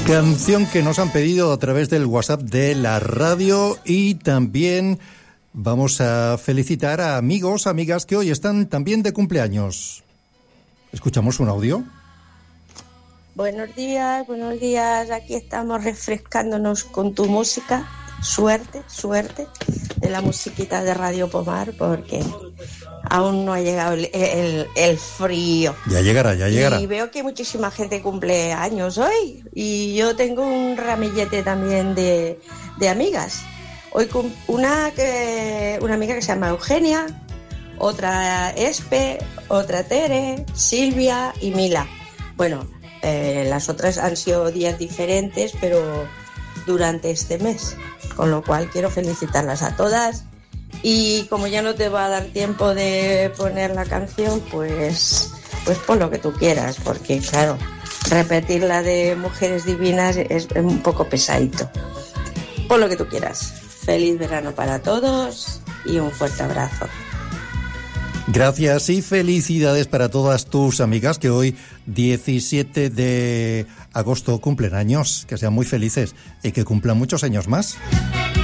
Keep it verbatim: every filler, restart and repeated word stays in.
Canción que nos han pedido a través del WhatsApp de la radio, y también vamos a felicitar a amigos, amigas que hoy están también de cumpleaños. ¿Escuchamos un audio? Buenos días, buenos días. Aquí estamos refrescándonos con tu música. Suerte, suerte de la musiquita de Radio Pomar, porque aún no ha llegado el, el, el frío. Ya llegará, ya llegará. Y veo que muchísima gente cumple años hoy. Y yo tengo un ramillete también de, de amigas. Hoy una, que, una amiga que se llama Eugenia, otra Espe, otra Tere, Silvia y Mila. Bueno, eh, las otras han sido días diferentes, pero durante este mes. Con lo cual quiero felicitarlas a todas. Y como ya no te va a dar tiempo de poner la canción, pues, pues pon lo que tú quieras, porque claro, repetir la de Mujeres Divinas es un poco pesadito. Pon lo que tú quieras. Feliz verano para todos y un fuerte abrazo. Gracias y felicidades para todas tus amigas que hoy, diecisiete de agosto, cumplen años. Que sean muy felices y que cumplan muchos años más.